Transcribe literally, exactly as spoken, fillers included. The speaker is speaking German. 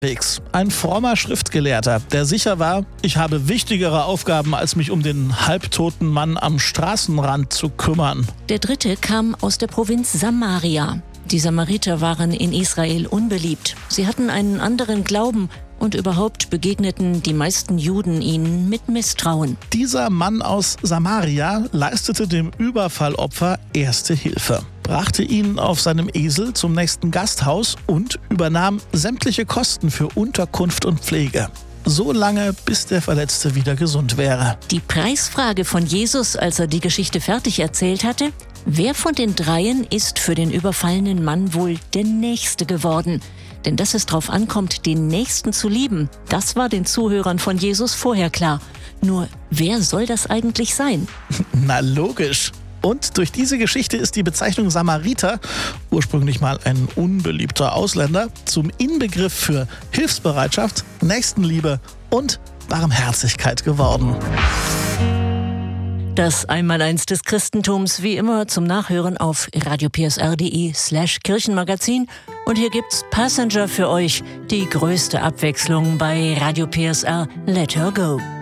Ein frommer Schriftgelehrter, der sicher war, ich habe wichtigere Aufgaben, als mich um den halbtoten Mann am Straßenrand zu kümmern. Der dritte kam aus der Provinz Samaria. Die Samariter waren in Israel unbeliebt. Sie hatten einen anderen Glauben und überhaupt begegneten die meisten Juden ihnen mit Misstrauen. Dieser Mann aus Samaria leistete dem Überfallopfer erste Hilfe, brachte ihn auf seinem Esel zum nächsten Gasthaus und übernahm sämtliche Kosten für Unterkunft und Pflege. So lange, bis der Verletzte wieder gesund wäre. Die Preisfrage von Jesus, als er die Geschichte fertig erzählt hatte: Wer von den dreien ist für den überfallenen Mann wohl der Nächste geworden? Denn dass es drauf ankommt, den Nächsten zu lieben, das war den Zuhörern von Jesus vorher klar. Nur, wer soll das eigentlich sein? Na logisch. Und durch diese Geschichte ist die Bezeichnung Samariter, ursprünglich mal ein unbeliebter Ausländer, zum Inbegriff für Hilfsbereitschaft, Nächstenliebe und Barmherzigkeit geworden. Das Einmaleins des Christentums wie immer zum Nachhören auf radiopsr.de slash Kirchenmagazin. Und hier gibt's Passenger für euch, die größte Abwechslung bei Radio P S R. Let her go.